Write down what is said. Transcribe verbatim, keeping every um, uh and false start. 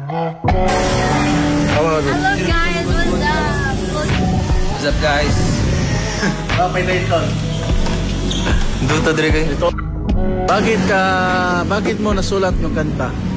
Hello guys, what's up? What's up guys? Okay na ito. Duto dire kay. Bakit ka, bakit mo nasulat yung kanta?